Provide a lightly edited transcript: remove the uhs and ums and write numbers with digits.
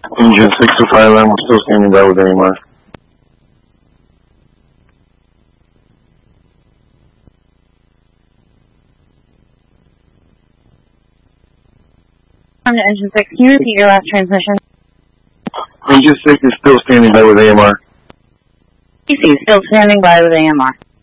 Engine 6 to 5 line, we're still standing by with AMR. On to Engine 6, can you repeat your last transmission? Engine 6 is still standing by with AMR. PC, still standing by with AMR.